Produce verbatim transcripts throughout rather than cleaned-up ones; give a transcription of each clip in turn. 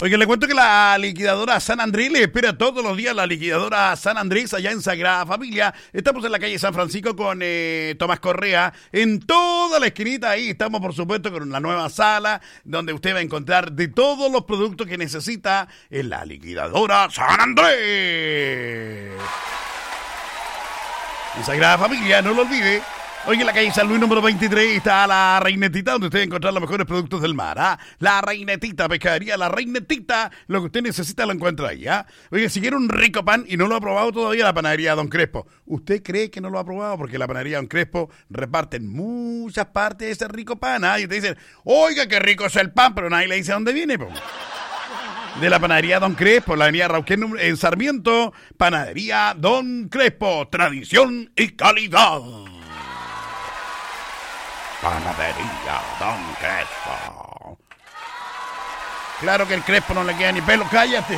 Oye, le cuento que la liquidadora San Andrés le espera todos los días. La liquidadora San Andrés allá en Sagrada Familia. Estamos en la calle San Francisco con eh, Tomás Correa. En toda la esquinita ahí estamos, por supuesto, con la nueva sala donde usted va a encontrar de todos los productos que necesita en la liquidadora San Andrés. En Sagrada Familia, no lo olvide. Hoy en la calle San Luis número veintitrés está la Reinetita, donde usted va a encontrar los mejores productos del mar. ¿ah? La Reinetita, pescadería, la Reinetita, lo que usted necesita lo encuentra ahí. ¿ah? Oye, si quiere un rico pan y no lo ha probado todavía, la panadería Don Crespo. ¿Usted cree que no lo ha probado? Porque la panadería Don Crespo reparte en muchas partes de ese rico pan. ¿ah? Y te dicen, oiga, qué rico es el pan, pero nadie le dice a dónde viene, po. De la panadería Don Crespo, la avenida Rauquén en Sarmiento, panadería Don Crespo, tradición y calidad. Panadería Don Crespo. Claro que el Crespo no le queda ni pelo, cállate.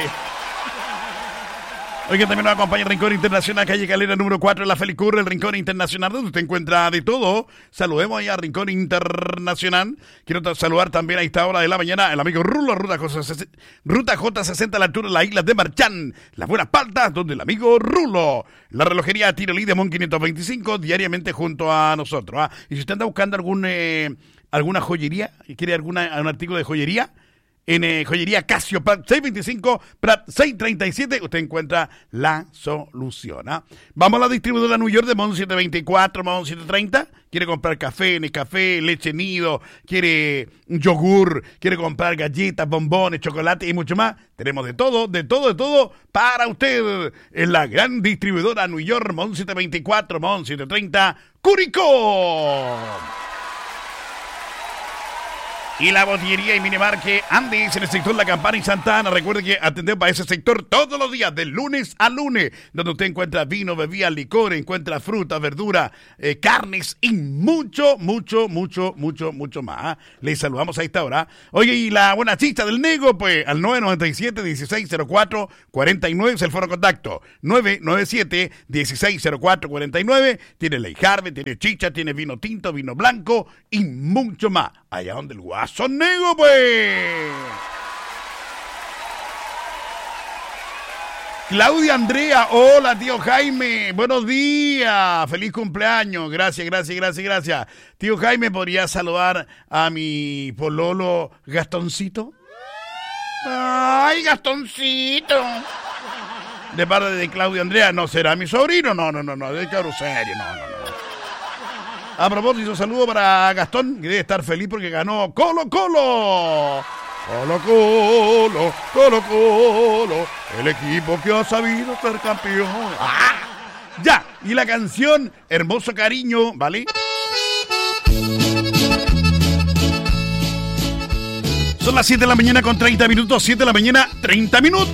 Hoy también nos acompaña el Rincón Internacional, calle Calera número cuatro en la Felicurre, el Rincón Internacional, donde usted encuentra de todo. Saludemos allá al Rincón Internacional. Quiero saludar también a esta hora de la mañana el amigo Rulo, Ruta J sesenta, Ruta J sesenta a la altura de las islas de Marchán. Las Buenas Paltas, donde el amigo Rulo. La relojería Tirolí de Mon quinientos veinticinco, diariamente junto a nosotros. ¿ah? Y si usted anda buscando algún eh, alguna joyería, y quiere alguna, un artículo de joyería, en eh, joyería Casio, Prat seiscientos veinticinco, Prat seiscientos treinta y siete, usted encuentra la solución. ¿ah? Vamos a la distribuidora New York de Mon setecientos veinticuatro, Mon setecientos treinta. Quiere comprar café, Nescafé, leche nido, quiere yogur, quiere comprar galletas, bombones, chocolate y mucho más. Tenemos de todo, de todo, de todo para usted en la gran distribuidora New York, Mon setecientos veinticuatro, Mon setecientos treinta, Curicó. Y la botillería y minimarque Andes en el sector La Campana y Santa Ana. Recuerde que atendemos para ese sector todos los días, de lunes a lunes, donde usted encuentra vino, bebida, licor, encuentra fruta, verdura, eh, carnes y mucho, mucho, mucho, mucho, mucho más. Les saludamos a esta hora. Oye, y la buena chicha del Nego, pues, al nueve nueve siete, dieciséis cero cuatro, cuarenta y nueve es el foro contacto. nueve nueve siete, dieciséis cero cuatro, cuarenta y nueve. Tiene leijarbe, tiene chicha, tiene vino tinto, vino blanco y mucho más. Allá donde el Guaso Nego, pues. Claudia Andrea, hola tío Jaime, buenos días, feliz cumpleaños, gracias, gracias, gracias, gracias. Tío Jaime, ¿podría saludar a mi pololo Gastoncito? Ay, Gastoncito. De parte de Claudia Andrea, ¿no será mi sobrino? No, no, no, no, de caro serio, no, no, no. A propósito, saludo para Gastón, que debe estar feliz porque ganó Colo Colo. Colo Colo, Colo Colo, el equipo que ha sabido ser campeón. ¡Ah! Ya, y la canción Hermoso Cariño, ¿vale? Son las siete de la mañana con treinta minutos, siete de la mañana, treinta minutos.